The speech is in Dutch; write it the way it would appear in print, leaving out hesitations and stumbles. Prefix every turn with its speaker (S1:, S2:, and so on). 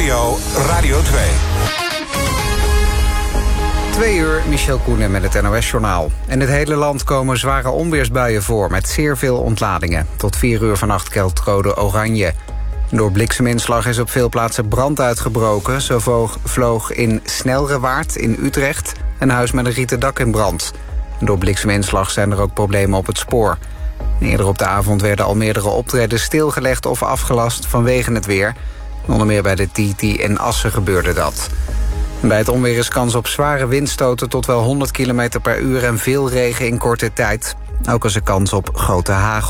S1: NPO Radio 2.
S2: 2 uur, Michel Koenen met het NOS-journaal. In het hele land komen zware onweersbuien voor met zeer veel ontladingen. Tot 4 uur vannacht geldt code oranje. Door blikseminslag is op veel plaatsen brand uitgebroken. Zo vloog in Snelrewaard in Utrecht een huis met een rieten dak in brand. Door blikseminslag zijn er ook problemen op het spoor. Eerder op de avond werden al meerdere optredens stilgelegd of afgelast vanwege het weer. Onder meer bij de TT in Assen gebeurde dat. Bij het onweer is kans op zware windstoten tot wel 100 km per uur en veel regen in korte tijd. Ook is er kans op grote hagel.